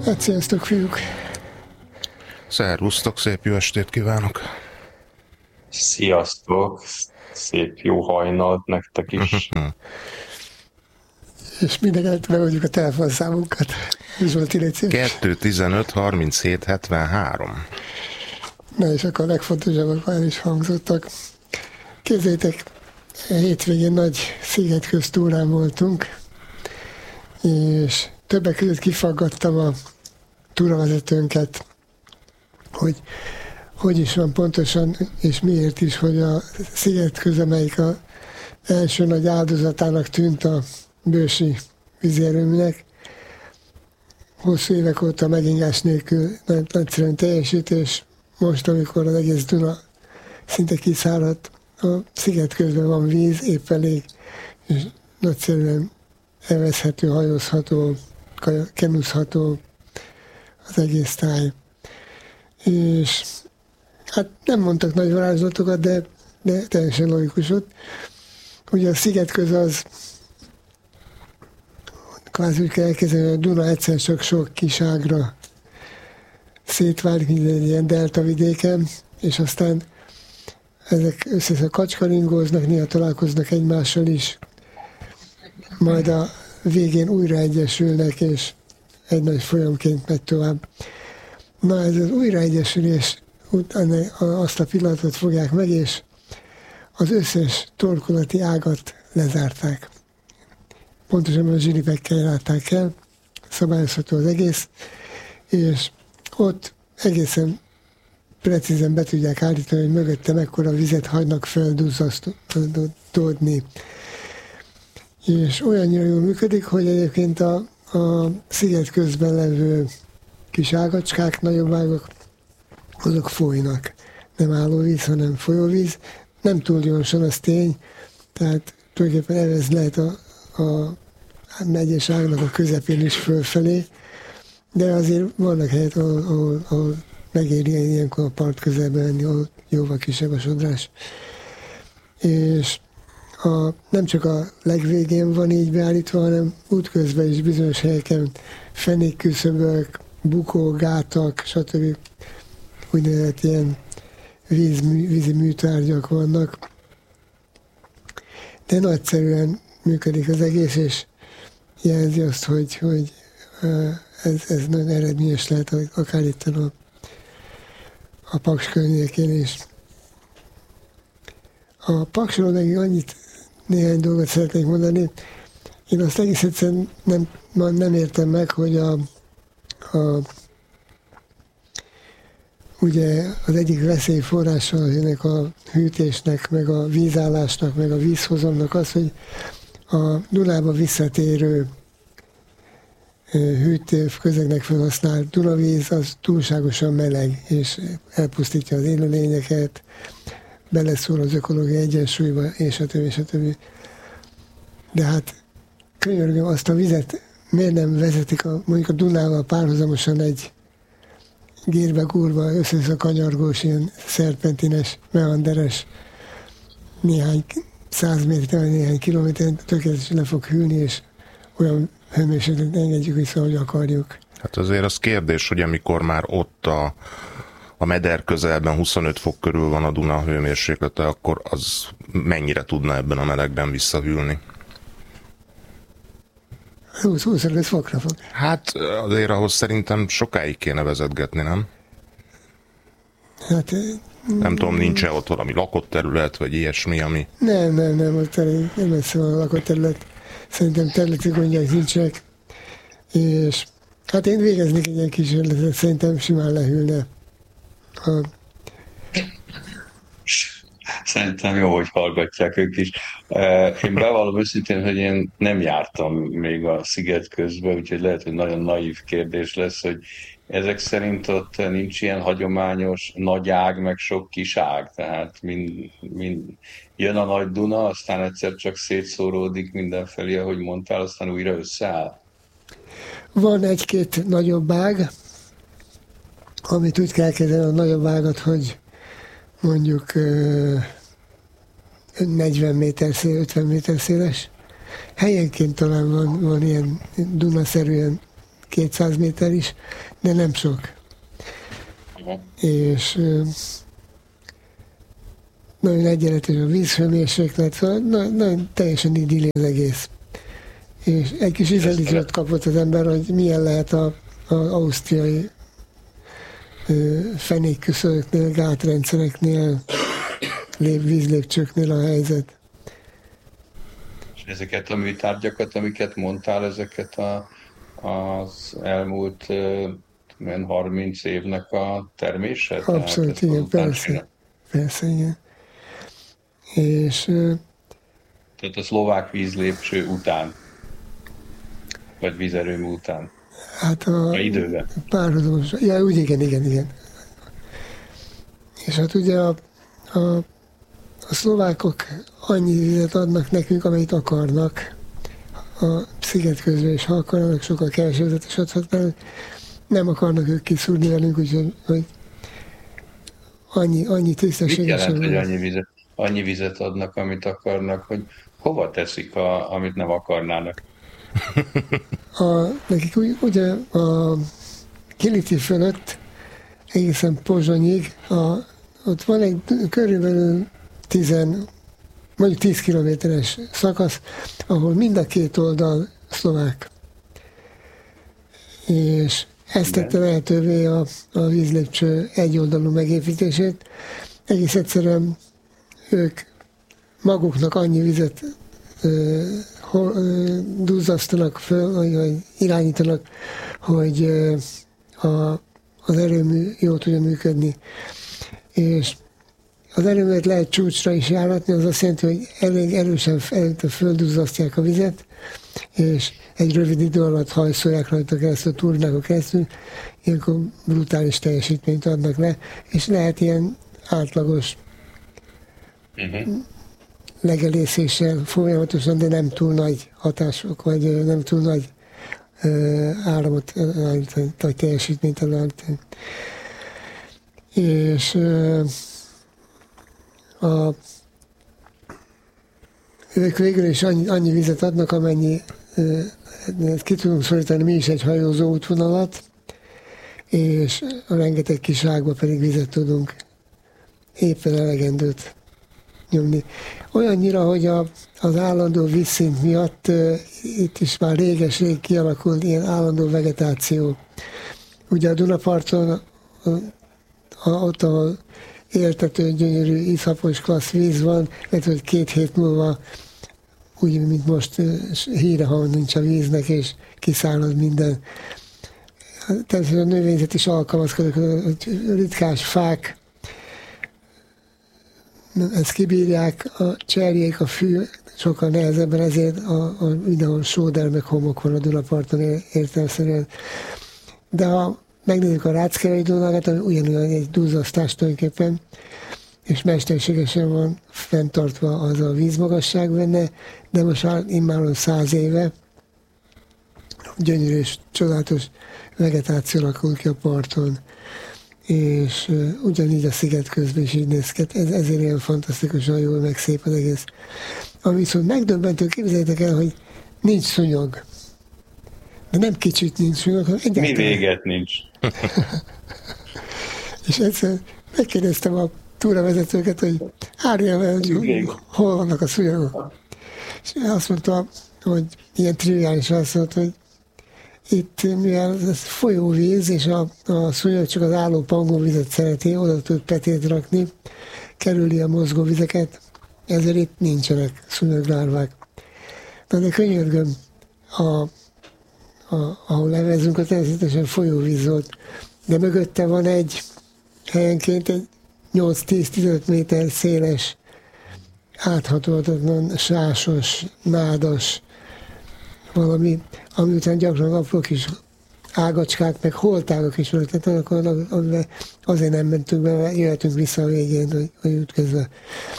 Hát sziasztok, fiúk! Szervusztok, szép jó estét kívánok! Sziasztok! Szép jó hajnalt nektek is. És mindenket megadjuk a telefonszámunkat. Zsolti, légy szíves. 215 37 73. Na és akkor a legfontosabbak már is hangzottak. Képzeljétek, hétvégén nagy szigetköztúrán voltunk, és többek között kifaggattam a túravezetőnket, hogy is van pontosan, és miért is, hogy a szigetköz, amelyik az első nagy áldozatának tűnt a bősi vízierőműnek, hosszú évek óta megingás nélkül nagyszerűen teljesít, és most, amikor az egész Duna szinte kiszáradt, a sziget közben van víz, épp elég, és nagyszerűen evezhető, hajózható, kenuzható az egész táj. És hát nem mondtak nagy varázslatokat, de teljesen logikus ott. Ugye a szigetköz az kvázi úgy kell elkezdeni, hogy a Duna egyszer csak sok kis ágra szétválik, mint egy ilyen delta vidéken, és aztán ezek össze kacskaringóznak, néha találkoznak egymással is, majd a végén újra egyesülnek, és egy nagy folyamként megy tovább. Na, ez az újraegyesülés utána azt a pillanatot fogják meg, és az összes torkolati ágat lezárták. Pontosan a zsilipekkel látták el, szabályozható az egész, és ott egészen precízen be tudják állítani, hogy mögötte mekkora vizet hagynak felduzzasztódni. És olyannyira jól működik, hogy egyébként a sziget közben levő kis ágacskák, nagyobb ágak, azok folynak. Nem állóvíz, hanem folyóvíz. Nem túl gyorsan, az tény, tehát tulajdonképpen evez lehet a egyes ágnak a közepén is fölfelé, de azért vannak helyek, ahol megéri ilyenkor a part közelben lenni, ahol jóval kisebb a sodrás. És nem csak a legvégén van így beállítva, hanem útközben is bizonyos helyeken fenékküszöbök, bukógátak, stb. Úgynevezett ilyen vízi műtárgyak vannak. De nagyszerűen működik az egész, és jelzi azt, hogy ez nagyon eredményes lehet, akár itt a Paks környékén is. A Paksról meg néhány dolgot szeretnék mondani. Én azt egész egyszerűen nem értem meg, hogy ugye az egyik veszélyforrása ennek a hűtésnek, meg a vízállásnak, meg a vízhozamnak az, hogy a Dunába visszatérő hűtőközegnek felhasznált Dunavíz az túlságosan meleg, és elpusztítja az élőlényeket, beleszól az ökológiai egyensúlyba, és a többi. De hát könyörgöm, azt a vizet miért nem vezetik mondjuk a Dunával párhuzamosan egy gírbe-gúrba, össze kanyargós, ilyen szerpentines, meanderes, néhány 100 méter, néhány kilométeren tökéletesen le fog hűlni, és olyan hőmérsékletet engedjük vissza, hogy akarjuk. Hát azért az kérdés, hogy amikor már ott a meder közelben 25 fok körül van a Duna hőmérséklete, akkor az mennyire tudna ebben a melegben visszahűlni? 20-25 fokra fog. Hát azért ahhoz szerintem sokáig kéne vezetgetni, nem? Hát... Nem tudom, nincs-e ott valami lakott terület, vagy ilyesmi, ami... Nem, ott elég messze van a lakott terület. Szerintem területi gondják nincsenek. És hát én végeznék egy ilyen kísérletet, szerintem simán lehűlne. Szerintem jó, hogy hallgatják ők is. Én bevallom őszintén, hogy én nem jártam még a sziget közben, úgyhogy lehet, hogy nagyon naív kérdés lesz, hogy ezek szerint ott nincs ilyen hagyományos nagy ág, meg sok kis ág, tehát mind jön a nagy Duna, aztán egyszer csak szétszóródik mindenfelé, ahogy mondtál, aztán újra összeáll. Van egy-két nagyobb ág, amit úgy kell kezdeni a nagyobb ágat, hogy mondjuk 40 méter szél, 50 méter széles. Helyenként talán van ilyen Duna-szerűen 200 méter is, de nem sok. És nagyon egyenletes a vízhőmérséklet, szóval nagyon teljesen idilli az egész. És egy kis ízelítőt kapott az ember, hogy milyen lehet az ausztriai fenékküszöböknél, gátrendszereknél, vízlépcsőknél a helyzet. És ezeket a műtárgyakat, amiket mondtál, ezeket az elmúlt 30 évnek a termése? Abszolút, igen, persze. Persze, igen. És tehát a szlovák vízlépcső után, vagy vízerőmű után? Hát a időben. Párhuzamos. Ja, úgy igen. És hát ugye a szlovákok annyi vizet adnak nekünk, amit akarnak a sziget közben, és ha akarnak, sokkal kevesebbet is adhatnak. Nem akarnak ők kiszúrni velünk, úgyhogy annyi tisztességesen. Mit jelent, hogy annyi vizet adnak, amit akarnak, hogy hova teszik, amit nem akarnának? Nekik ugye a Kiliti fölött egészen Pozsonyig, ott van egy körülbelül 10 kilométeres szakasz, ahol mind a két oldal szlovák. És ezt tette lehetővé a vízlépcső egyoldalú megépítését. Egész egyszerűen ők maguknak annyi vizet duzzasztanak föl, vagy irányítanak, hogy az erőmű jól tudja működni. És az erőművet lehet csúcsra is járatni, az azt jelenti, hogy elég erősen földuzzasztják a vizet, és egy rövid idő alatt hajszolják rajta keresztül, turnákon keresztül, ilyenkor brutális teljesítményt adnak le, és lehet ilyen átlagos legelészéssel folyamatosan, de nem túl nagy hatások, vagy nem túl nagy áramot állítani, vagy teljesítményt állítani. És ők végül is annyi vizet adnak, amennyi ki tudunk szorítani mi is egy hajózó útvonalat, és a rengeteg kis ágba pedig vizet tudunk éppen elegendőt nyomni. Olyannyira, hogy az állandó vízszint miatt itt is már réges-rég kialakult ilyen állandó vegetáció. Ugye a Dunaparton, ott, ahol éltető, gyönyörű, iszapos klassz víz van, lehet, hogy 2 hét múlva úgy, mint most híre, ha nincs a víznek, és kiszárad minden. Természetesen a növényzet is alkalmazkodik, hogy ritkás fák, ezt kibírják, a cserjék, a fű sokkal nehezebben, ezért mindenhol sóder meg homok van a Dunaparton értelemszerűen. De ha megnézzük a Ráckevei Dunát, ami ugyanolyan egy duzzasztás tulajdonképpen, és mesterségesen van fenntartva az a vízmagasság benne, de most már immáron 100 éve gyönyörű és csodálatos vegetáció alakul ki a parton. És ugyanígy a sziget közben is így néz ki. Ezért ilyen fantasztikusan jól, meg szép az egész. Ami viszont megdöbbentő, képzeljétek el, hogy nincs szúnyog. De nem kicsit nincs szúnyog, hanem egyáltalán. Mi véget nincs. És egyszer megkérdeztem a túravezetőket, hogy árjál el, hogy hol vannak a szúnyogok. És azt mondta, hogy ilyen triviális azt mondta, hogy itt, mivel ez folyóvíz, és a szúnyog csak az álló pangóvizet szereti, oda tud petét rakni, kerüli a mozgó vizeket, ezért itt nincsenek szúnyoglárvák. De könyörgöm, ahol levezünk, a természetesen folyóvíz volt, de mögötte van helyenként egy 8-10-15 méter széles, áthatóhatatlan, sásos, nádas, valami, ami után gyakran apró kis ágacskák, meg holtágak is voltak, amivel azért nem mentünk be, mert jöhetünk vissza a végén, hogy ütközve.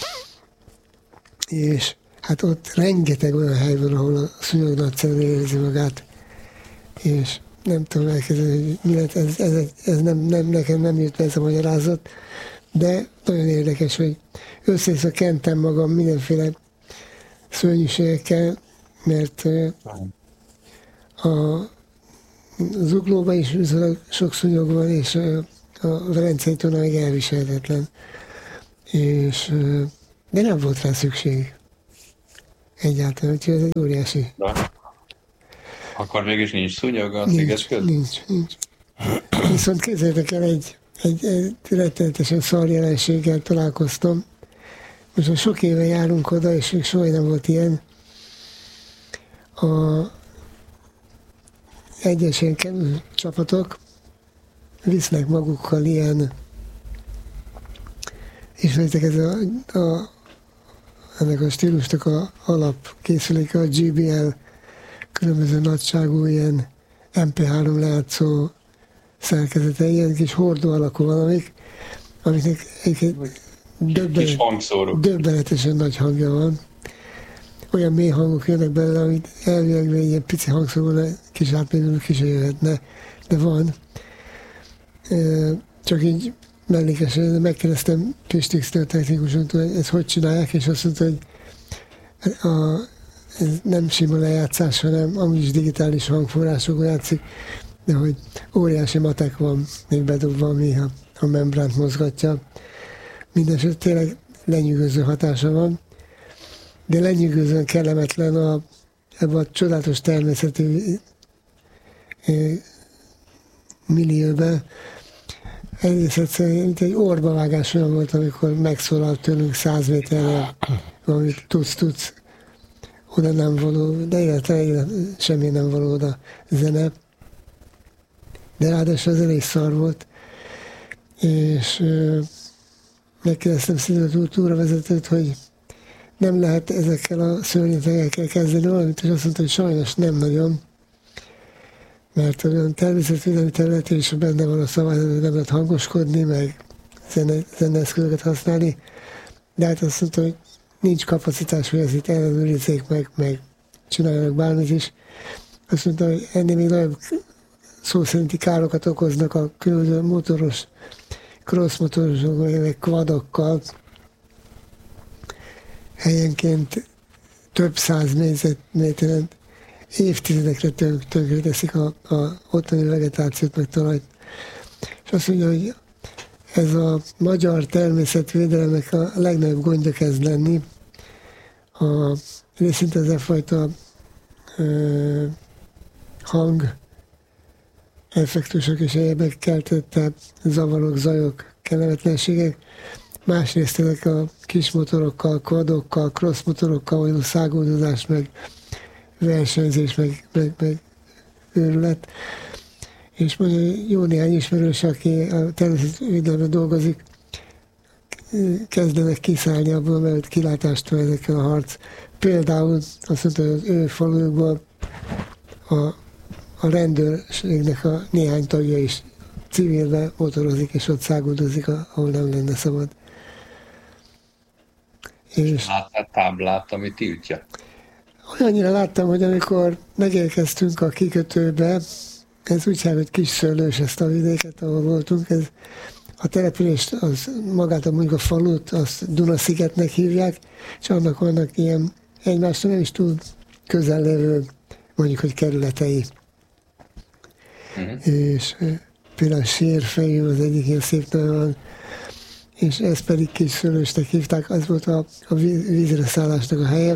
És hát ott rengeteg olyan hely van, ahol a szúnyog nagyszerűen érzi magát, és nem tudom elkezdeni, hogy mi lett, ez nekem nem jött be ez a magyarázat, de nagyon érdekes, hogy össze-vissza kentem magam mindenféle szörnyűségekkel, mert Zuglóban is sok szúnyog van, és a Velencei tóna meg elviselhetetlen. De nem volt rá szükség. Egyáltalán, úgyhogy ez egy óriási. Na. Akkor mégis nincs szúnyog a sziget között? Nincs. Viszont képzeljétek el, egy rettenetesen szar jelenséggel találkoztam. Most sok éve járunk oda, és még soha nem volt ilyen. Egyes ilyen csapatok visznek magukkal ilyen, ismeritek ez ennek a stílusnak a alapkészüléke, a GBL, különböző nagyságú ilyen MP3 lejátszó szerkezete, ilyen kis hordó alakú valamik, amiknek egy döbbenetesen nagy hangja van. Olyan mély hangok jönnek belőle, amit elvileg egy ilyen pici hangszóróval kis átmérőlő ki se jöhetne, de van. Csak így mellékesen megkérdeztem Pistix-től, technikusoktól, hogy ezt hogy csinálják, és azt mondta, hogy ez nem sima lejátszás, hanem amúgy is digitális hangforrásokon játszik, de hogy óriási matek van még bedobva, ami a membránt mozgatja. Mindenesetre tényleg lenyűgöző hatása van, de lenyűgözően kellemetlen ebben a csodálatos természeti millióben. Egész egyszerűen, mint egy orbavágás olyan volt, amikor megszólalt tőlünk 100 méterre, amit tudsz, oda nem való, de életre semmi nem való oda zene. De ráadásul az elég szar volt, és megkérdeztem szinte a túravezetőt, hogy nem lehet ezekkel a szörnyetegekkel kezdeni valamit, és azt mondta, hogy sajnos nem nagyon, mert olyan természetvédelmi területén is benne van a szabályozat, hogy nem lehet hangoskodni, meg zeneeszközöket használni, de hát azt mondta, hogy nincs kapacitás, hogy ezt itt ellenőrizzék meg csináljanak bármit is. Azt mondta, hogy ennél még nagyobb szó szerinti károkat okoznak a különböző motoros, crossmotorosok, meg quadokkal. Helyenként több 100 négyzetméteren évtizedekre tönkreteszik a ottani vegetációt, meg talajt. És azt mondja, hogy ez a magyar természetvédelemnek a legnagyobb gondja kezd lenni. Részint ez a fajta hang effektusok és egyébek keltette zavarok, zajok, kellemetlenségek. Másrészt ezek a kis motorokkal, quadokkal, cross motorokkal való száguldozás, meg versenyzés, meg őrület. És mondja, jó néhány ismerős, aki a természetvédelemben dolgozik, kezdenek kiszállni abból, mert kilátástól ezekkel a harc. Például azt mondta, hogy az ő falujukból a rendőrségnek a néhány tagja is civilbe motorozik, és ott száguldozik, ahol nem lenne szabad. És láttál táblát, ami tiltja? olyannyira láttam, hogy amikor megérkeztünk a kikötőbe, ez úgy hívják, hogy Kisszőlős, ezt a vidéket, ahol voltunk, ez a települést, az magát mondjuk a falut, azt Dunaszigetnek hívják, és annak vannak ilyen egymástól nem is túl közel lévő, mondjuk, hogy kerületei. És például Sérfejű az egyik ilyen szép neve van, és ezt pedig Kisszőlősnek hívták, az volt a vízre szállásnak a helye.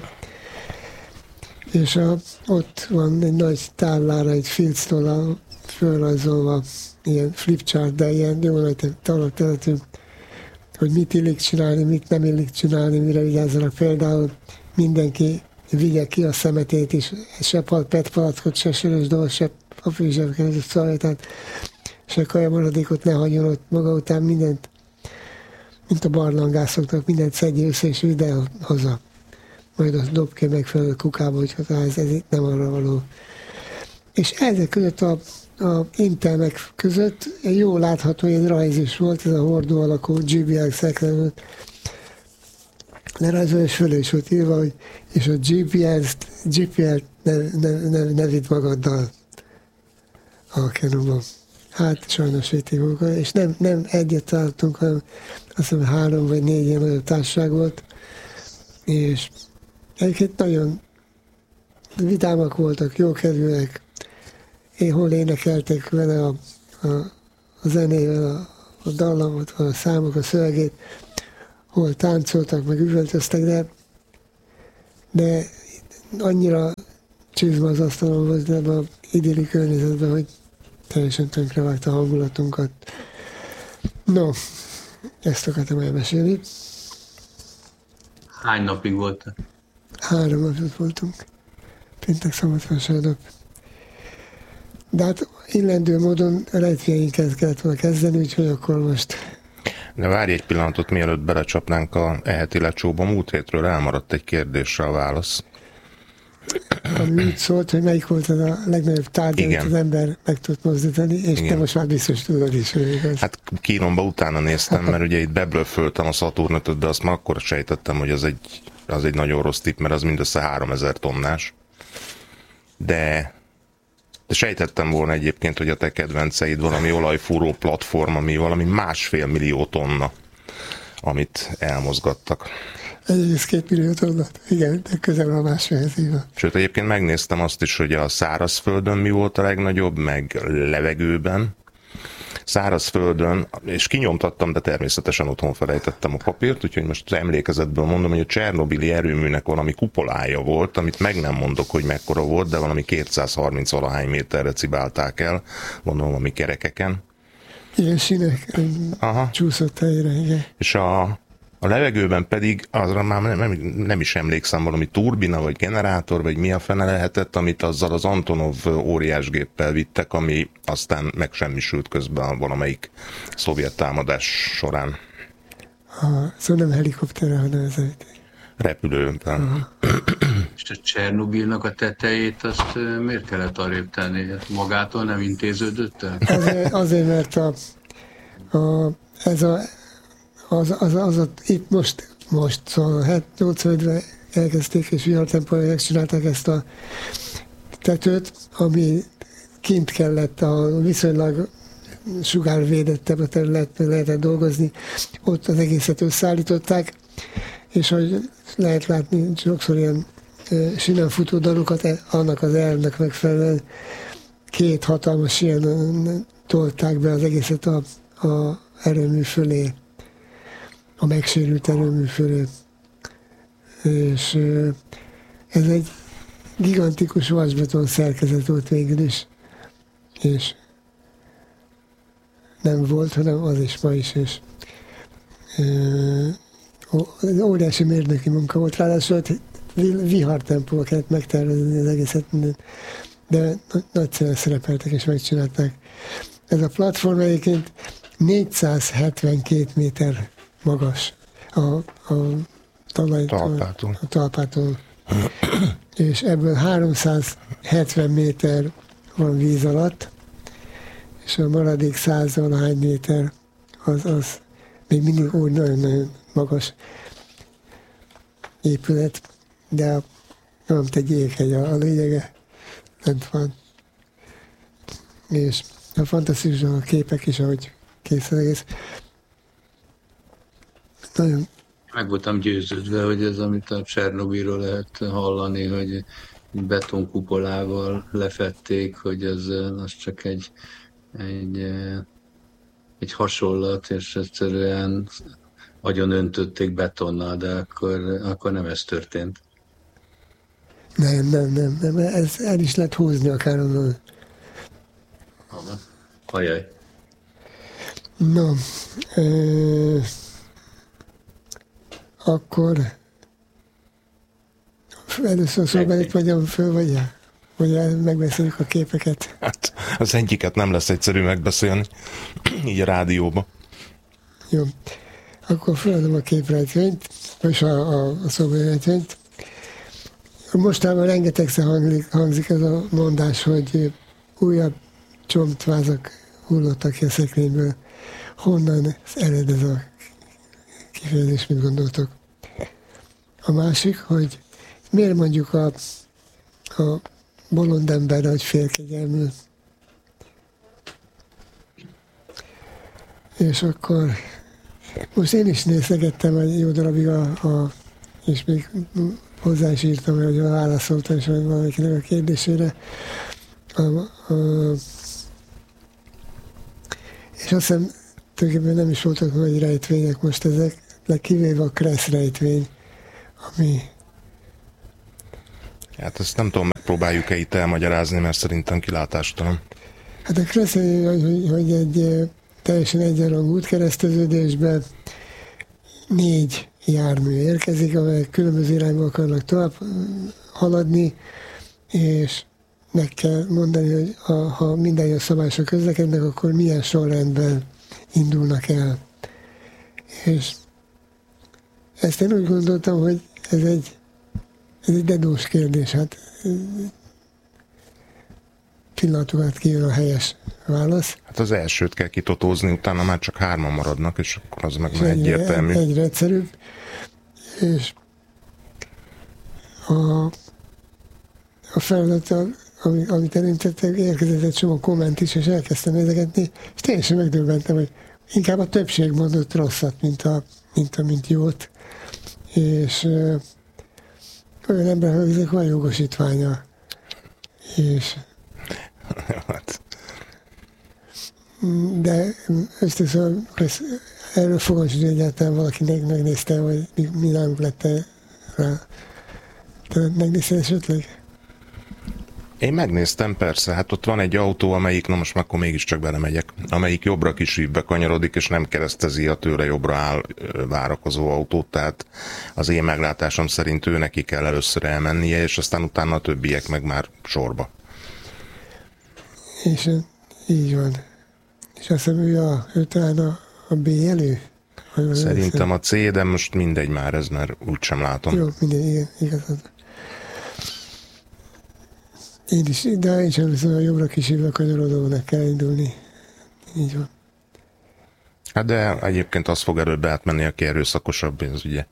És ott van egy nagy táblára, egy filctollal fölrajzolva, ilyen flipchart, de ilyen jó nagy területű, hogy mit illik csinálni, mit nem illik csinálni, mire vigyázzanak. Például mindenki vigye ki a szemetét is, se PET palackot, se sörös doboz, se papírzsebkenező szalvétát, se kajamaradékot ne hagyjon ott maga után, mindent, mint a barlangászoknak, mindent szedje össze és vidd el haza. Majd azt dob ki megfelelő kukába, hogy ez itt nem arra való. És ezek között a intelmek között egy jól látható egy rajz is volt, ez a hordó alakú GBL szeklen lerajzolva, és fölé is volt írva, hogy és a GPL-t ne vidd magaddal a kenumban. Hát sajnos vitték magukat, és nem egyet találtunk, hanem azt hiszem 3 vagy 4 ilyen nagyobb társaság volt, és egyébként nagyon vidámak voltak, jókedvűek, hol énekelték vele a zenével, a dallamot, a számok, a szövegét, hol táncoltak, meg üvöltöztek, de annyira csizma az asztalon volt ebben az idilli környezetben, hogy teljesen tönkrevágta a hangulatunkat. No, ezt akartam elmesélni. Hány napig voltak? 3 napot voltunk. Péntek, szombat, vasárnap. De hát illendő módon rejtjeinkhez kellett volna kezdeni, úgyhogy akkor most... De várj egy pillanatot, mielőtt belecsapnánk a eheti lecsóba. Múlt hétről elmaradt egy kérdésre a válasz. Ami úgy szólt, hogy melyik volt az a legnagyobb tárgy, amit az ember meg tudott mozdítani, és igen. Te most már biztos tudod is, hogy igaz. Hát kínomba utána néztem, mert ugye itt beblöfföltem a Saturn 5-öt, de azt már akkor sejtettem, hogy az egy nagyon rossz tipp, mert az mindössze 3000 tonnás. De sejtettem volna egyébként, hogy a te kedvenceid valami olajfúró platform, ami valami 1,5 millió tonna, amit elmozgattak. 1,2 millió tonnát, igen, de közel a 1,5 éve. Sőt, egyébként megnéztem azt is, hogy a szárazföldön mi volt a legnagyobb, meg levegőben. Szárazföldön, és kinyomtattam, de természetesen otthon felejtettem a papírt, úgyhogy most az emlékezetből mondom, hogy a csernobili erőműnek valami kupolája volt, amit meg nem mondok, hogy mekkora volt, de valami 230 valahány méterre cibálták el, gondolom valami kerekeken. Ilyen sinek csúszott helyre, igen. És a levegőben pedig, azra már nem is emlékszem, valami turbina, vagy generátor, vagy mi a fene lehetett, amit azzal az Antonov óriásgéppel vittek, ami aztán megsemmisült közben valamelyik szovjet támadás során. Szóval nem helikopterre, hanem ez repülőben. És a Csernobilnak a tetejét azt miért kellett arrébb tenni? Magától nem intéződött el? Azért, mert itt most szóval 85-ben elkezdték, és vihartempóban megcsinálták ezt a tetőt, ami kint kellett a viszonylag sugárvédettebb a területben lehetett dolgozni, ott az egészet összeállították, és hogy lehet látni sokszor ilyen sinen futó darukat, annak az elvnek megfelelően 2 hatalmas ilyen tolták be az egészet a erőmű fölé, a megsérült erőmű fölé. És ez egy gigantikus vasbeton szerkezet volt végül is, és nem volt, hanem az is ma is, és óriási mérnöki munka volt, ráadásul vihartempóval kellett megtervezni az egészet, de nagyszerűen szerepeltek és megcsinálták. Ez a platform egyébként 472 méter magas a talpától. És ebből 370 méter van víz alatt, és a maradék 100-valahány méter az még mindig úgy nagyon-nagyon magas épület, de nem egy jéghegy a lényege, lent van. És a fantasztikus a képek is, ahogy kész az egész. Nagyon. Meg voltam győződve, hogy ez, amit a Csernobilról lehet hallani, hogy betonkupolával lefették, hogy az csak egy hasonlat, és egyszerűen agyon öntötték betonnal, de akkor nem ez történt. Nem. Ez el is lehet húzni akár onnan. Ajaj. Na, akkor először szóbeli vagyom föl, vagy megbeszéljük a képeket. Hát az egyiket nem lesz egyszerű megbeszélni, így a rádióba. Jó, akkor feladom a képrejtvényt, vagy a szóbeli rejtvényt. Mostában rengetegszer hangzik ez a mondás, hogy újabb csompvázak hullottak ki a szekrényből. Honnan ered ez a kifejezés, mit gondoltok? A másik, hogy miért mondjuk a bolond emberre, hogy félkegyelmű. És akkor most én is nézegettem egy jó darabig és még hozzá is írtam, hogy válaszoltam is valakinek a kérdésére. és azt hiszem, tulajdonképpen nem is voltak nagy rejtvények most ezek, kivéve a Kressz rejtvény, ami... Hát ezt nem tudom, megpróbáljuk-e itt elmagyarázni, mert szerintem kilátástalan. Hát a Kressz, hogy egy teljesen egyenrangú útkereszteződésben 4 jármű érkezik, amelyek különböző irányba akarnak tovább haladni, és meg kell mondani, hogy ha mindannyian szabályosan közlekednek, akkor milyen sorrendben indulnak el. És ezt én úgy gondoltam, hogy ez egy dedós kérdés. Hát pillanatokat kijön a helyes válasz. Hát az elsőt kell kitotózni, utána már csak 3 maradnak, és akkor az meg már egyértelmű. Egyre egyszerűbb. És a feladattal, amit elintettek, érkezett egy csomó komment is, és elkezdtem nézegetni, és teljesen megdöbbentem, hogy inkább a többség mondott rosszat, mint jót. És olyan emberek, ezek van jogosítványa. És de ösztökször erről fogalmas, hogy egyáltalán valaki megnézte, hogy mi nálunk lett rá. Te megnézted esetleg? Én megnéztem, persze, hát ott van egy autó, amelyik, na most akkor mégiscsak belemegyek, amelyik jobbra kisívbe kanyarodik, és nem keresztezi a tőle jobbra áll várakozó autót, tehát az én meglátásom szerint ő neki kell először elmennie, és aztán utána a többiek meg már sorba. És így van. És azt hiszem, ő talán a B elő? Szerintem a C, de most mindegy már ez, mert úgysem látom. Jó, mindegy, igen, igazad. Én is, de én sem hiszem, a jobbra kisívve kanyarodónak kell indulni. Így van. Hát de egyébként az fog előbb átmenni, aki erőszakosabb, ez ugye.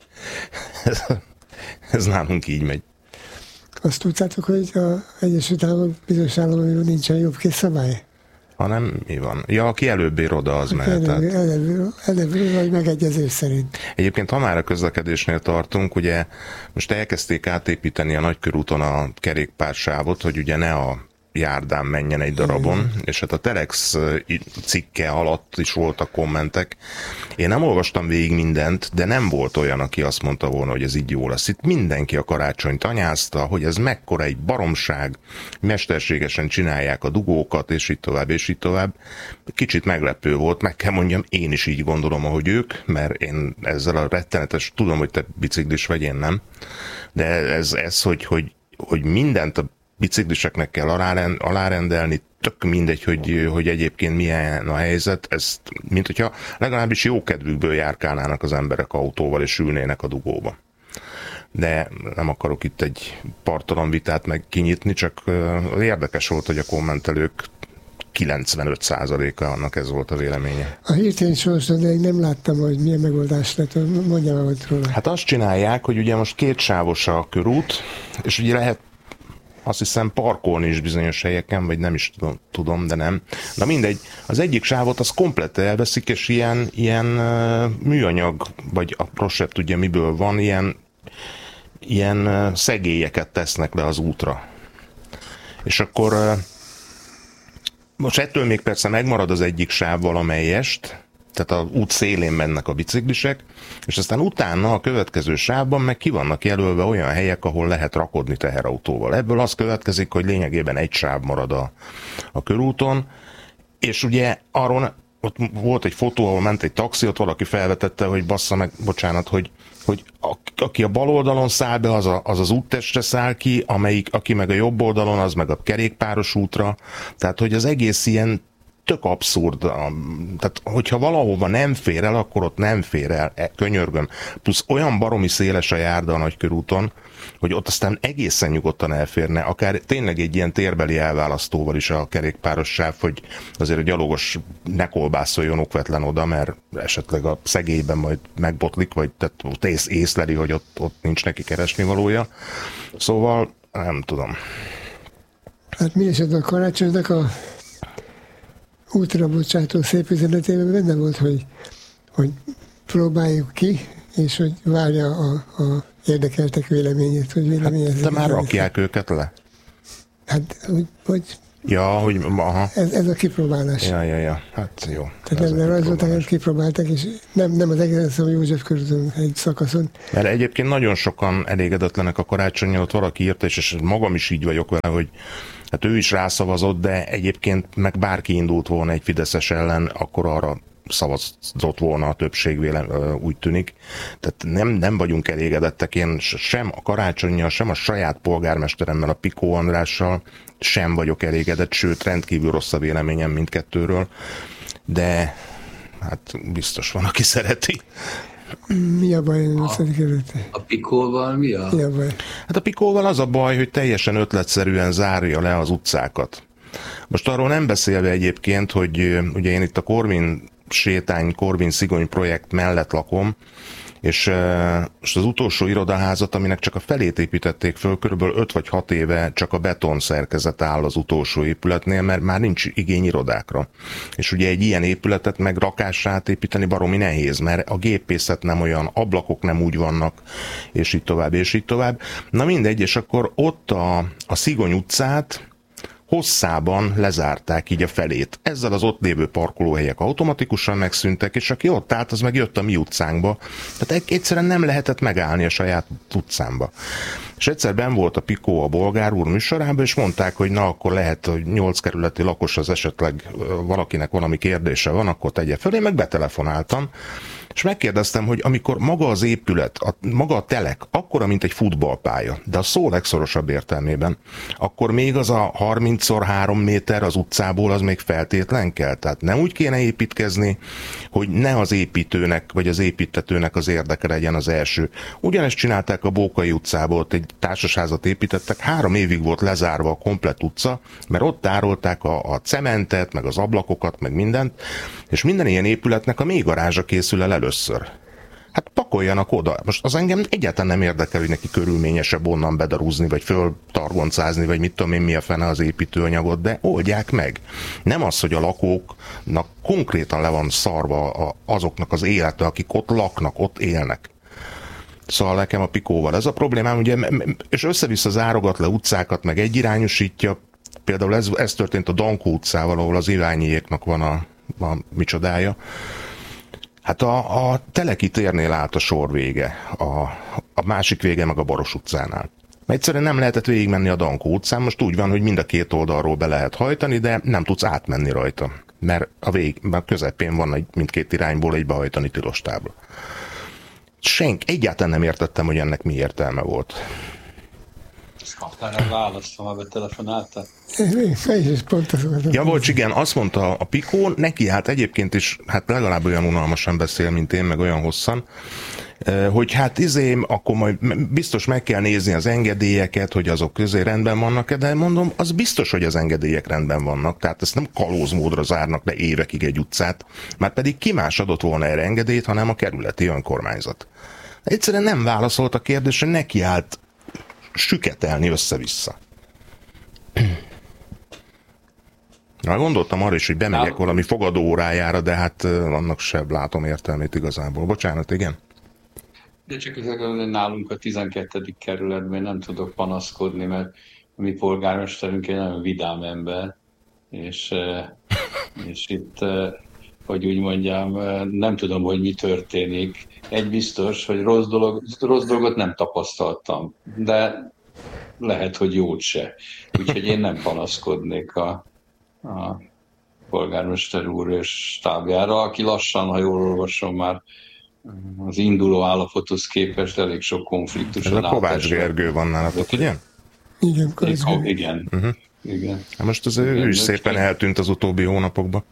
Ez nálunk így megy. Azt tudtátok, hogy az Egyesült Államok bizonyos államairól nincsen jobb szabály? Hanem mi van? Ja, aki előbb ér oda, az mehet. Előbb vagy megegyezés szerint. Egyébként, ha már a közlekedésnél tartunk, ugye most elkezdték átépíteni a nagykörúton a kerékpársávot, hogy ugye ne a járdán menjen egy darabon, és hát a Telex cikke alatt is voltak kommentek. Én nem olvastam végig mindent, de nem volt olyan, aki azt mondta volna, hogy ez így jó lesz. Itt mindenki a karácsonyt anyázta, hogy ez mekkora egy baromság, mesterségesen csinálják a dugókat, és így tovább, és így tovább. Kicsit meglepő volt, meg kell mondjam, én is így gondolom, ahogy ők, mert én ezzel a rettenetes, tudom, hogy te biciklis vagy, én nem, de ez hogy mindent a bicikliseknek kell alárendelni, tök mindegy, hogy egyébként milyen a helyzet, ezt, mint hogyha legalábbis jó kedvükből járkálnának az emberek autóval, és ülnének a dugóba. De nem akarok itt egy partalan vitát meg kinyitni, csak érdekes volt, hogy a kommentelők 95%-a annak ez volt a véleménye. A hirtelen sorsan, de nem láttam, hogy milyen megoldás lett, mondjam el róla. Hát azt csinálják, hogy ugye most 2 sávos a körút, és ugye lehet azt hiszem parkolni is bizonyos helyeken, vagy nem is tudom, de nem. Na mindegy, az egyik sávot az komplett elveszik, és ilyen műanyag, vagy a Rossett tudja miből van, ilyen szegélyeket tesznek le az útra. És akkor most ettől még persze megmarad az egyik sáv valamelyest, tehát az út szélén mennek a biciklisek, és aztán utána a következő sávban meg ki vannak jelölve olyan helyek, ahol lehet rakodni teherautóval. Ebből az következik, hogy lényegében egy sáv marad a körúton, és ugye arról ott volt egy fotó, ahol ment egy taxi, ott valaki felvetette, hogy bassza meg, bocsánat, hogy aki a bal oldalon száll be, az úttestre száll ki, aki meg a jobb oldalon, az meg a kerékpáros útra. Tehát, hogy az egész ilyen tök abszurd. Tehát, hogyha valahova nem fér el, akkor ott nem fér el, könyörgöm. Plusz olyan baromi széles a járda a nagykörúton, hogy ott aztán egészen nyugodtan elférne, akár tényleg egy ilyen térbeli elválasztóval is a kerékpáros sáv, hogy azért a gyalogos ne kolbászoljon okvetlen oda, mert esetleg a szegélyben majd megbotlik, vagy tehát észleli, hogy ott nincs neki keresni valója. Szóval nem tudom. Hát mindesetre a karácsonynak a útra bocsátó szép üzenetében benne volt, hogy próbáljuk ki, és hogy várja a érdekeltek véleményét, hogy véleményezik. Hát, de már rakják őket le? Hát, hogy Ja, hogy aha. Ez a kipróbálás. Ja. Hát jó. Tehát nem rajzolták, kipróbálták, és nem az egész, hanem József körülön egy szakaszon. Mert egyébként nagyon sokan elégedetlenek a karácsonnyal, ott valaki írta, és magam is így vagyok vele, hogy hát ő is rászavazott, de egyébként meg bárki indult volna egy fideszes ellen, akkor arra szavazott volna a többség úgy tűnik. Tehát nem vagyunk elégedettek. Én sem a Karácsonnyal, sem a saját polgármesteremmel, a Picó Andrással sem vagyok elégedett, sőt rendkívül rossz a véleményem mindkettőről, de hát biztos van, aki szereti. Mi a baj a Picóval mi a baj? Hát a Picóval az a baj, hogy teljesen ötletszerűen zárja le az utcákat. Most arról nem beszélve egyébként, hogy ugye én itt a Korvin sétány, Korvin Szigony projekt mellett lakom, és most az utolsó irodaházat, aminek csak a felét építették föl, körülbelül 5 vagy 6 éve csak a beton szerkezet áll az utolsó épületnél, mert már nincs igény irodákra. És ugye egy ilyen épületet meg rakásra átépíteni baromi nehéz, mert a gépészet nem olyan, ablakok nem úgy vannak, és így tovább, és így tovább. Na mindegy, és akkor ott a Szigony utcát hosszában lezárták így a felét. Ezzel az ott lévő parkolóhelyek automatikusan megszűntek, és aki ott állt, az meg jött a mi utcánkba. Tehát egyszerűen nem lehetett megállni a saját utcámba. És egyszer benn volt a Picó a bolgár úr műsorában, és mondták, hogy na akkor lehet, hogy 8 kerületi lakos az esetleg valakinek valami kérdése van, akkor tegye föl. Én meg betelefonáltam, és megkérdeztem, hogy amikor maga az épület, maga a telek, akkora, mint egy futballpálya, de a szó legszorosabb értelmében, akkor még az a 30x3 méter az utcából az még feltétlen kell. Tehát nem úgy kéne építkezni, hogy ne az építőnek, vagy az építetőnek az érdeke legyen az első. Ugyanezt csinálták a Bókai utcából, ott egy társasházat építettek, 3 évig volt lezárva a komplett utca, mert ott tárolták a cementet, meg az ablakokat, meg mindent, és minden ilyen épületnek a mélygarázsa készül el először. Hát pakoljanak oda. Most az engem egyáltalán nem érdekel, hogy neki körülményesebb onnan bedarúzni, vagy föltargoncázni, vagy mit tudom én, mi a fene az építőanyagot, de oldják meg. Nem az, hogy a lakóknak konkrétan le van szarva azoknak az élete, akik ott laknak, ott élnek. Szóval nekem a Picóval ez a problémám, ugye, és össze-vissza zárogat le utcákat, meg egyirányosítja. Például ez történt a Dankó utcával, ahol az Iványiéknak van a micsodája. Hát a Teleki térnél állt a sor vége, a másik vége meg a Baros utcánál. Egyszerűen nem lehetett végigmenni a Dankó utcán, most úgy van, hogy mind a két oldalról be lehet hajtani, de nem tudsz átmenni rajta, mert a közepén van mindkét irányból egy behajtani tilos tábla. Egyáltalán nem értettem, hogy ennek mi értelme volt. Kaptál a választ, ha betelefonáltál? Ja, volt, igen, azt mondta a Picó, neki hát egyébként is, hát legalább olyan unalmasan beszél, mint én, meg olyan hosszan, hogy hát akkor majd biztos meg kell nézni az engedélyeket, hogy azok közé rendben vannak, de mondom, az biztos, hogy az engedélyek rendben vannak, tehát ezt nem kalózmódra zárnak le évekig egy utcát, már pedig ki más adott volna erre engedélyt, hanem a kerületi önkormányzat. Egyszerűen nem válaszolt a kérdésre, neki állt süketelni össze-vissza. Na, gondoltam arra is, hogy bemegyek valami fogadóórájára, de hát annak sem látom értelmét igazából. Bocsánat, igen? De csak nálunk a 12. kerületben nem tudok panaszkodni, mert a mi polgármesterünk egy nagyon vidám ember, és itt, hogy úgy mondjam, nem tudom, hogy mi történik. Egy biztos, hogy rossz dolgot nem tapasztaltam, de lehet, hogy jót se. Úgyhogy én nem panaszkodnék a polgármester úr és stábjára, aki lassan, ha jól olvasom, már az induló állapothoz képest elég sok konfliktuson átesett. Ez a Kovács Gergő van nálatok, ugye? Igen, igen. Igen. Most ő is szépen eltűnt az utóbbi hónapokban.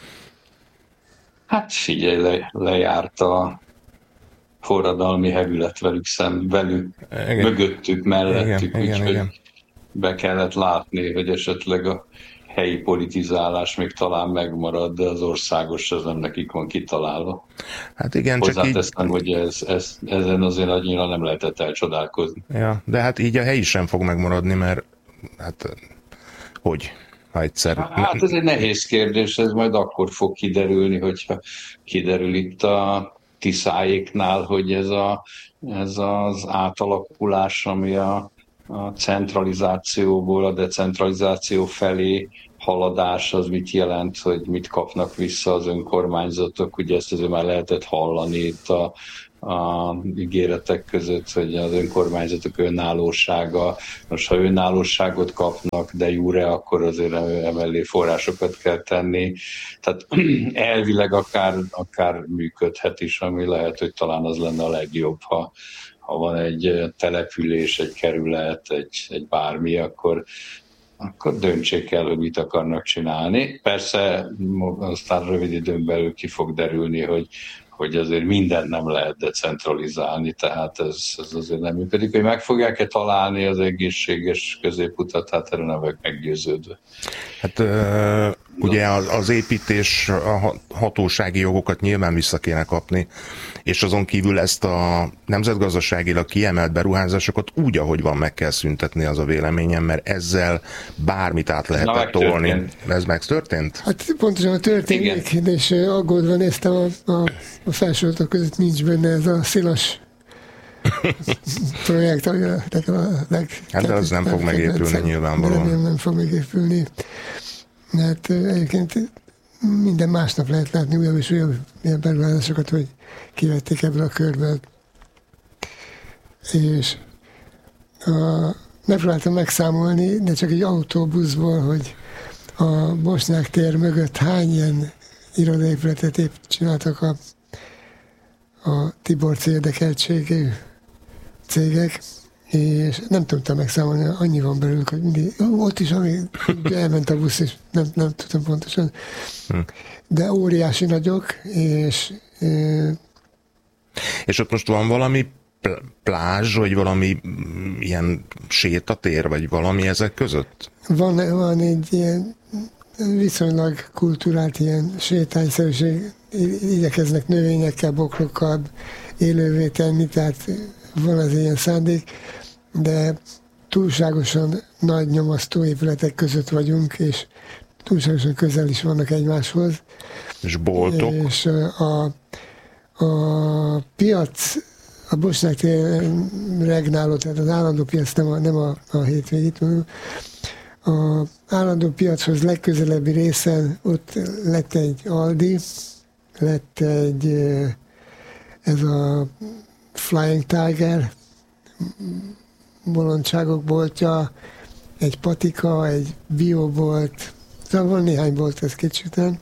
Hát figyelj, lejárt a forradalmi hevület velük mögöttük, mellettük, úgyhogy be kellett látni, hogy esetleg a helyi politizálás még talán megmarad, de az országos az nem nekik van kitalálva. Hát igen, hozzáteszem, hogy ezen azért annyira nem lehetett elcsodálkozni. Ja, de hát így a helyi sem fog megmaradni, mert hát hogy? Hát ez egy nehéz kérdés, ez majd akkor fog kiderülni, hogyha kiderül itt a Tiszáéknál, hogy ez az átalakulás, ami a a centralizációból a decentralizáció felé haladás az mit jelent, hogy mit kapnak vissza az önkormányzatok, ugye ezt azért már lehetett hallani itt a ígéretek között, hogy az önkormányzatok önállósága, most ha önállóságot kapnak de jure, akkor azért emellé forrásokat kell tenni. Tehát elvileg akár működhet is, ami lehet, hogy talán az lenne a legjobb, ha van egy település, egy kerület, egy bármi, akkor döntsék el, hogy mit akarnak csinálni. Persze aztán rövid időn belül ki fog derülni, hogy azért mindent nem lehet decentralizálni, tehát ez azért nem működik. Hogy meg fogják-e találni az egészséges középutat, hát erről nem vagyok meggyőződve. Hát ugye az építés, a hatósági jogokat nyilván vissza kéne kapni, és azon kívül ezt a nemzetgazdaságilag kiemelt beruházásokat úgy, ahogy van, meg kell szüntetni, az a véleményem, mert ezzel bármit át lehetett tolni. Ez megtörtént? Hát pontosan történik, és aggódva néztem a felsorotok között nincs benne ez a szilas projekt, ami hát de az nem fog megépülni nyilvánvalóan. Nem fog megépülni. Hát egyébként minden másnap lehet látni újabb és újabb ilyen beruházásokat, hogy kivették ebből a körből. És megpróbáltam megszámolni, de csak egy autóbuszból, hogy a Bosnyák tér mögött hány ilyen irodaépületet csináltak a Tiborci érdekeltségű cégek, és nem tudtam megszámolni, annyi van belőlük, hogy mindig, ott is, ami elment a busz, és nem tudtam pontosan. De óriási nagyok, és ott most van valami plázs, vagy valami ilyen sétatér, vagy valami ezek között? Van egy ilyen viszonylag kultúrált ilyen sétányszerűség, igyekeznek növényekkel, bokrokkal élővé tenni, tehát van az ilyen szándék, de túlságosan nagy nyomasztó épületek között vagyunk, és túlságosan közel is vannak egymáshoz. És boltok? És a piac, a Bosnyák tér regnáló, tehát az állandó piac, nem a hétvégét mondom, a állandó piachoz legközelebbi részen ott lett egy Aldi, lett egy ez a Flying Tiger bolondságok boltja, egy patika, egy biobolt, szóval van néhány bolt, ez kicsit,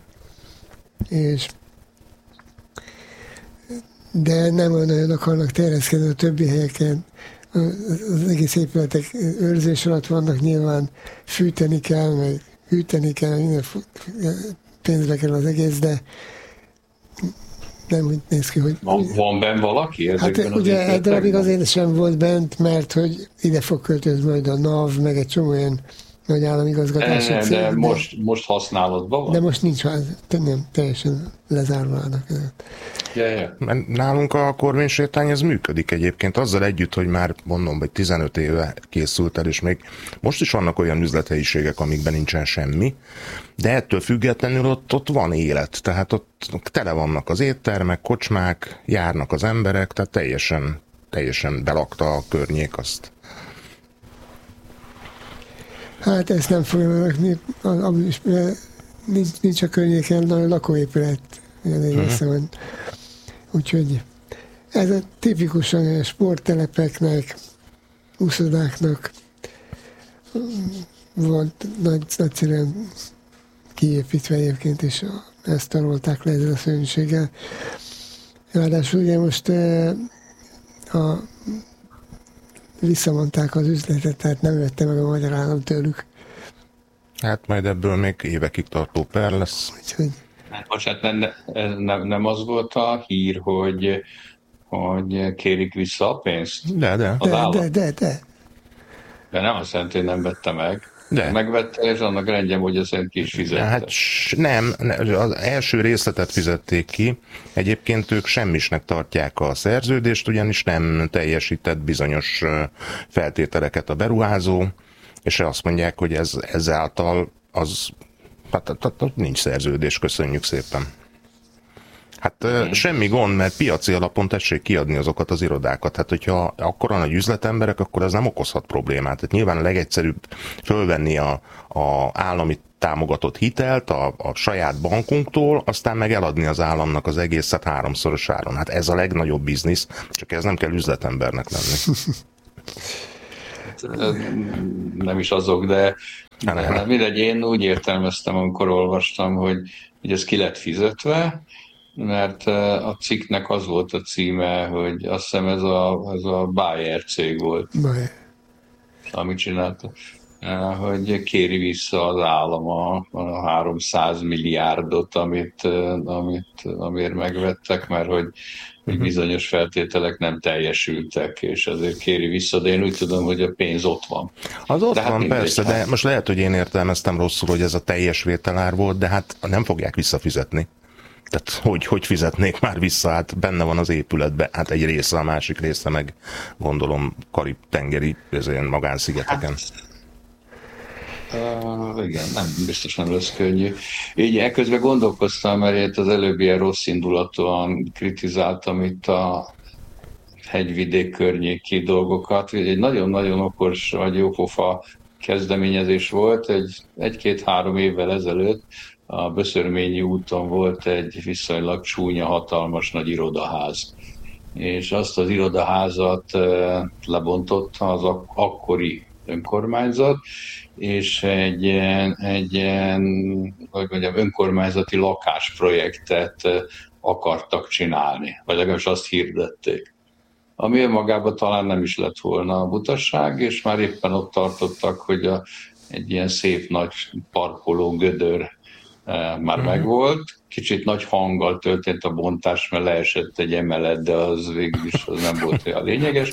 de nem olyan akarnak terjeszkedni a többi helyeken. Az egész épületek őrzés alatt vannak, nyilván fűteni kell, meg hűteni kell, minden pénzbe kell az egész, de nem úgy néz ki, hogy... Van benn valaki? Hát ugye egy darabig azért sem volt bent, mert hogy ide fog költözni majd a NAV, meg egy csomó ilyen nagy államigazgatási cég. De most használatban van? De most nincs, nem, teljesen lezárva állnak. Yeah. Nálunk a Korvin-sétány ez működik egyébként, azzal együtt, hogy már mondom, hogy 15 éve készült el, és még most is vannak olyan üzlethelyiségek, amikben nincsen semmi, de ettől függetlenül ott van élet, tehát ott tele vannak az éttermek, kocsmák, járnak az emberek, tehát teljesen belakta a környék azt. Hát ezt nem fogja megrakni, nincs a környéken nagy lakóépület, van. Úgyhogy ez a tipikusan sporttelepeknek, úszodáknak volt nagyszerűen kiépítve egyébként, és ezt tanulták le ezzel a szörnyűséggel. Ráadásul ugye most visszamondták az üzletet, tehát nem vette meg a magyar állam tőlük. Hát majd ebből még évekig tartó per lesz. Úgyhogy... Hát bocsánat, nem az volt a hír, hogy kérik vissza a pénzt? De. De nem azt jelenti, hogy nem vette meg. De. Megvette, és annak rendjem, hogy azt ki is fizette. Hát nem, az első részletet fizették ki. Egyébként ők semmisnek tartják a szerződést, ugyanis nem teljesített bizonyos feltételeket a beruházó, és azt mondják, hogy ezáltal az, hát nincs szerződés, köszönjük szépen. Hát semmi gond, mert piaci alapon tessék kiadni azokat az irodákat. Hát hogyha akkora nagy üzletemberek, akkor ez nem okozhat problémát. Tehát nyilván a legegyszerűbb fölvenni a állami támogatott hitelt a saját bankunktól, aztán meg eladni az államnak az egészet 3-szoros áron. Hát ez a legnagyobb biznisz, csak ez nem kell üzletembernek lenni. Nem is azok, de mindegy, én úgy értelmeztem, amikor olvastam, hogy ez ki lett fizetve, mert a cikknek az volt a címe, hogy azt hiszem ez a Bayer cég volt, amit csinálta, hogy kéri vissza az állam a 300 milliárdot, amiért megvettek, mert hogy bizonyos feltételek nem teljesültek, és azért kéri vissza, de én úgy tudom, hogy a pénz ott van. Az ott van, persze, de most lehet, hogy én értelmeztem rosszul, hogy ez a teljes vételár volt, de hát nem fogják visszafizetni. Tehát hogy fizetnék már vissza, hát benne van az épületben, hát egy része, a másik része meg gondolom Karib-tengeri magánszigeteken. Igen, biztos nem lesz könnyű. Így ekközben gondolkoztam, mert az előbb ilyen rossz indulatúan kritizáltam itt a hegyvidék környéki dolgokat. Egy nagyon-nagyon okos vagy jópofa kezdeményezés volt, egy-két-három évvel ezelőtt a Böszörményi úton volt egy viszonylag csúnya, hatalmas nagy irodaház. És azt az irodaházat lebontotta az akkori önkormányzat, és egy önkormányzati lakásprojektet akartak csinálni, vagy legalábbis azt hirdették. Ami önmagában talán nem is lett volna a butasság, és már éppen ott tartottak, hogy egy ilyen szép nagy parkoló gödör már megvolt. Kicsit nagy hanggal történt a bontás, mert leesett egy emelet, de az végül is az nem volt olyan lényeges.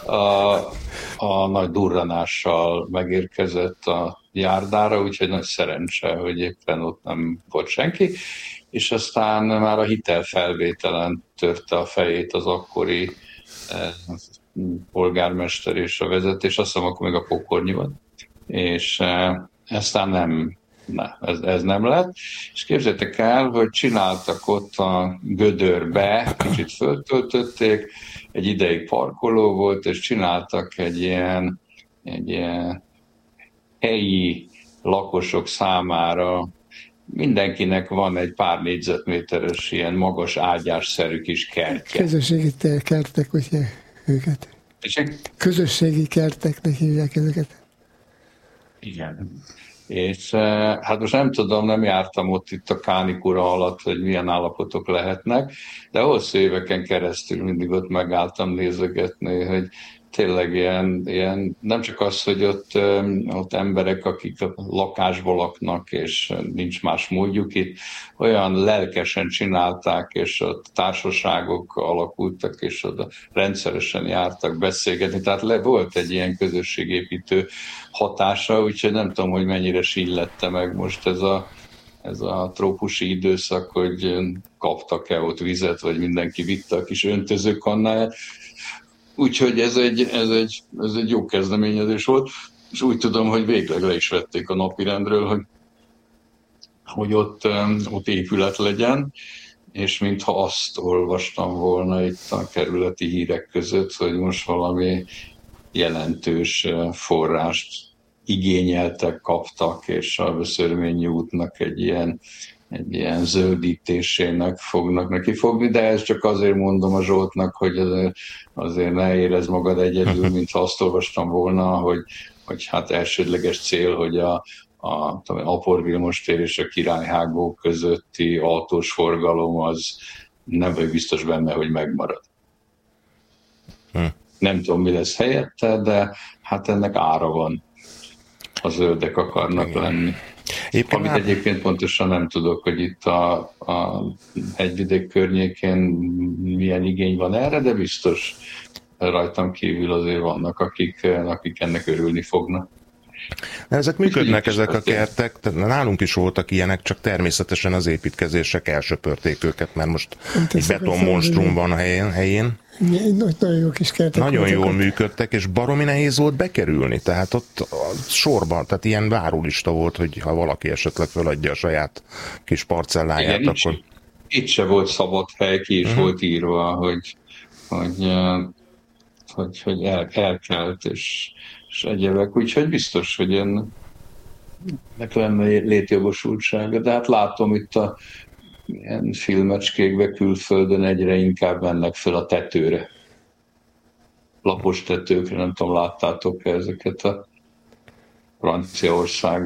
A nagy durranással megérkezett a járdára, úgyhogy nagy szerencse, hogy éppen ott nem volt senki. És aztán már a hitelfelvételen törte a fejét az akkori polgármester és a vezetés, azt hiszem, akkor még a Pokornyi van. És aztán ez nem lett. És képzeljétek el, hogy csináltak ott a gödörbe, kicsit föltöltötték, egy ideig parkoló volt, és csináltak egy ilyen helyi lakosok számára, mindenkinek van egy pár négyzetméteres ilyen magas ágyásszerű kis kertje. Közösségi kertek, ugye őket. Közösségi kerteknek hívják ezeket. Igen. És hát most nem tudom, nem jártam ott itt a kánikura alatt, hogy milyen állapotok lehetnek, de hosszú éveken keresztül mindig ott megálltam nézegetni, hogy tényleg ilyen nem csak az, hogy ott emberek, akik a lakásból laknak, és nincs más módjuk itt, olyan lelkesen csinálták, és ott társaságok alakultak, és oda rendszeresen jártak beszélgetni, tehát volt egy ilyen közösségépítő hatása, úgyhogy nem tudom, hogy mennyire sillette meg most ez a trópusi időszak, hogy kaptak-e ott vizet, vagy mindenki vitte a kis öntözőkannáját. Úgyhogy ez egy jó kezdeményezés volt, és úgy tudom, hogy végleg le is vették a napirendről, hogy ott épület legyen, és mintha azt olvastam volna itt a kerületi hírek között, hogy most valami jelentős forrást igényeltek, kaptak, és a Böszörményi útnak egy ilyen zöldítésének fognak neki fogni, de ezt csak azért mondom a Zsoltnak, hogy azért ne érezd magad egyedül, mintha azt olvastam volna, hogy hát elsődleges cél, hogy a Apor Vilmos tér és a Királyhágó közötti autós forgalom az nem vagy biztos benne, hogy megmarad. Nem tudom, mi lesz helyette, de hát ennek ára van. A zöldek akarnak lenni. Amit egyébként pontosan nem tudok, hogy itt a hegyvidék környékén milyen igény van erre, de biztos rajtam kívül azért vannak, akik ennek örülni fognak. Ezek működnek, ezek a kertek, tehát nálunk is voltak ilyenek, csak természetesen az építkezések elsöpörték őket, mert most egy betonmonstrum van a helyén. Nagyon jó kis kertek. Nagyon jól működtek, és baromi nehéz volt bekerülni, tehát ott sorban, tehát ilyen várólista volt, hogy ha valaki esetleg feladja a saját kis parcelláját, igen, akkor... itt se volt szabad hely, ki is volt írva, hogy, hogy elkelt, és egyebek. Úgyhogy biztos, hogy ennek lenne létjogosultsága. De hát látom itt a ilyen filmecskékbe külföldön egyre inkább mennek fel a tetőre. Lapos tetőkre, nem tudom, láttátok ezeket a Franciaország